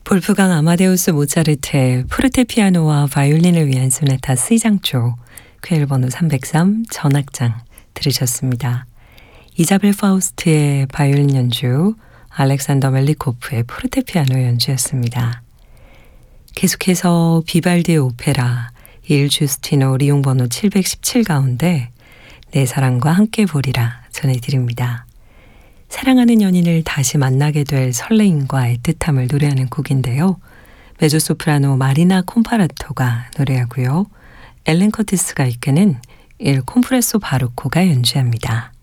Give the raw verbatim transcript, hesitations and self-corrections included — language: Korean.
볼프강 아마데우스 모차르트의 포르테피아노와 바이올린을 위한 소나타 C장조 퀘일 번호 삼백삼 전악장 들으셨습니다. 이자벨 파우스트의 바이올린 연주, 알렉산더 멜리코프의 포르테피아노 연주였습니다. 계속해서 비발디의 오페라 일 주스티노 리용 번호 칠백십칠 가운데 내 사랑과 함께 보리라 전해드립니다. 사랑하는 연인을 다시 만나게 될 설레임과 애틋함을 노래하는 곡인데요. 메조소프라노 마리나 콤파라토가 노래하고요. 엘렌 커티스가 이끄는 일 콤프레소 바르코가 연주합니다.